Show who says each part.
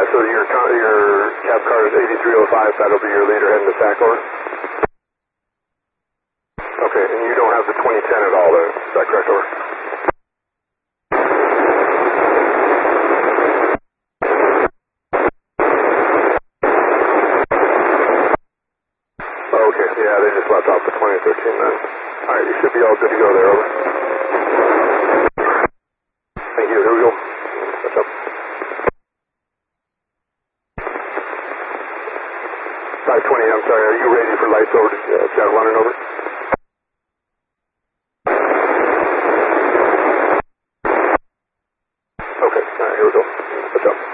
Speaker 1: so your cab car is 8305, that'll be your leader heading to Sackler? Okay, and you don't have the 2010 at all, then, is that correct, over? Okay, yeah, they just left off the 2013 then. Alright, you should be all good to go there, over. Thank you, here we go. What's up? 520, I'm sorry, are you ready for lights over to Channel 1 and over?